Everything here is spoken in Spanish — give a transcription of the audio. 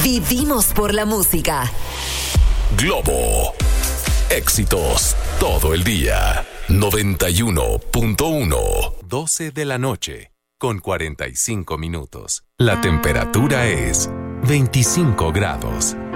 Vivimos por la música. Globo. Éxitos todo el día. 91.1. 12 de la noche, con 45 minutos. La temperatura es 25 grados.